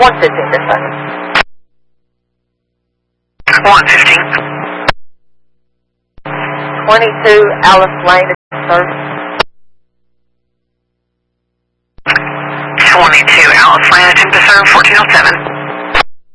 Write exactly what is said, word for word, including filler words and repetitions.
one fifteen this time. one fifteen. twenty-two Alice Lane, sir. twenty-two Alice Lane, attempt to serve fourteen oh seven.